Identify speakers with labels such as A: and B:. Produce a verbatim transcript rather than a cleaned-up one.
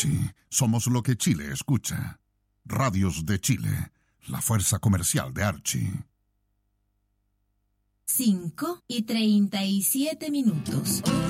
A: Archie, somos lo que Chile escucha. Radios de Chile, la fuerza comercial de Archie.
B: Cinco y treinta y siete minutos.